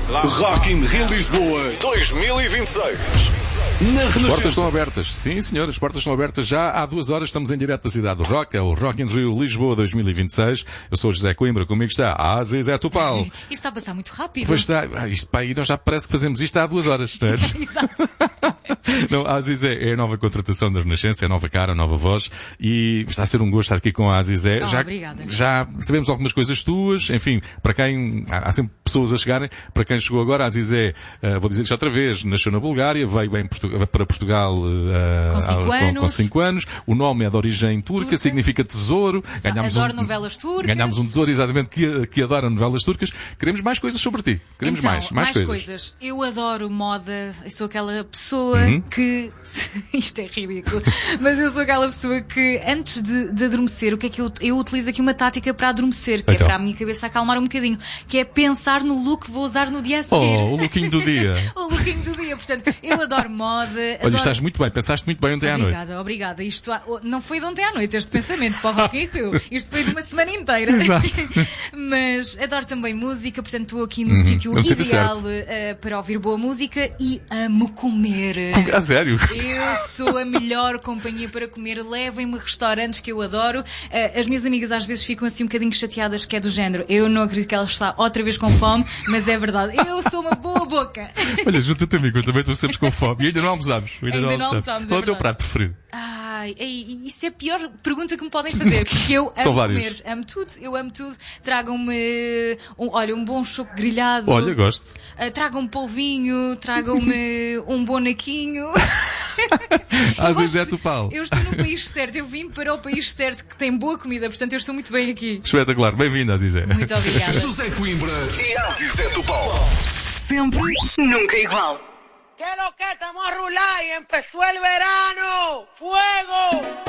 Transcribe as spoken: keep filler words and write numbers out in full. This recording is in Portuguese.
Rock in Rio Lisboa dois mil e vinte e seis. Na As portas estão Renascença. abertas. Sim, senhor, as portas estão abertas. Já há duas horas estamos em direto da cidade do Rock. É o Rock in Rio Lisboa dois mil e vinte e seis. Eu sou o José Coimbra, comigo está a Zé Tupal. Isto está a passar muito rápido. Pois está, ah, isto para aí, nós já parece que fazemos isto há duas horas, não é? Exato. Não, a Azizé é a nova contratação da Renascença, é a nova cara, a nova voz, e está a ser um gosto estar aqui com a Azizé. Oh, já, obrigada. já sabemos algumas coisas tuas, enfim, para quem, há, há sempre pessoas a chegarem, para quem chegou agora, a Azizé, uh, vou dizer isto outra vez, nasceu na Bulgária, veio em Portu- para Portugal uh, Com cinco com, anos. com cinco anos, o nome é de origem turca, Turca. significa tesouro. Ganhámos Adoro um, novelas turcas. Ganhámos um tesouro exatamente que, que adora novelas turcas. Queremos mais coisas sobre ti. Queremos Então, mais, mais, coisas. Eu adoro moda. Eu sou aquela pessoa Uhum. que... Isto é ridículo. Mas eu sou aquela pessoa que, antes de, de adormecer, o que é que eu, eu utilizo aqui uma tática para adormecer, que Então. é para a minha cabeça acalmar um bocadinho, que é pensar no look que vou usar no dia a seguir. Oh, o lookinho do dia. O lookinho do dia. Portanto, eu adoro moda. Olha, adoro... estás muito bem, pensaste muito bem ontem à noite. Obrigada, obrigada. Isto há- não foi de ontem à noite este pensamento para o Rock in Rio. Isto foi de uma semana inteira. Exato. Mas adoro também música, portanto estou aqui no Uhum, sítio no sítio ideal certo. eh, para ouvir boa música e amo comer. A sério? Eu sou a melhor companhia para comer. Levem-me a restaurantes que eu adoro. Eh, as minhas amigas às vezes ficam assim um bocadinho chateadas, que é do género. Eu não acredito que ela está outra vez com fome, mas é verdade. Eu sou uma boa boca. Olha, junta-te a mim, que eu também estou sempre com fome. E ainda não almoçámos. Ainda, Ainda não não almoçámos. almoçámos, é Qual é o teu verdade. prato preferido? Ai, ei, isso é a pior pergunta que me podem fazer, porque eu São amo vários. comer, amo tudo, eu amo tudo. Tragam-me, um, olha, um bom choco grelhado. Olha, gosto. Uh, tragam-me polvinho, tragam-me um bonequinho. Ah, Eu gosto- Zé Tupal. Eu estou no país certo, eu vim para o país certo que tem boa comida, portanto eu estou muito bem aqui. Espetacular. Bem-vindo, Azizé. Muito obrigada. José Coimbra e Azizé Tupal. Sempre, nunca igual. ¿Qué es lo que estamos a rular y empezó el verano? ¡Fuego!